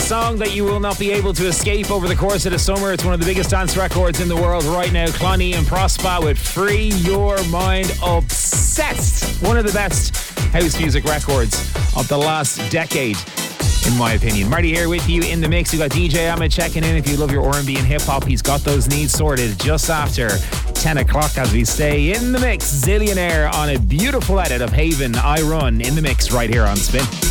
song that you will not be able to escape over the course of the summer. It's one of the biggest dance records in the world right now. Cloney and Prospa with Free Your Mind. Obsessed. One of the best house music records of the last decade, in my opinion. Marty here with you in the mix. We got DJ Ahmed checking in. If you love your R&B and hip-hop, he's got those needs sorted just after 10 o'clock as we stay in the mix. Zillionaire on a beautiful edit of Haven, I Run, in the mix right here on Spin.